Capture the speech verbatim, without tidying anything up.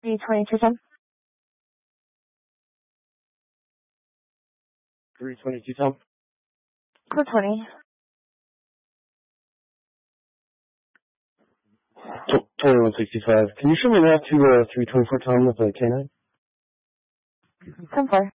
three twenty-two, Tom. three twenty-two, Tom. Code twenty. twenty-one sixty-five. Can you show me that to uh, three twenty-four, Tom, with a K nine? ten four.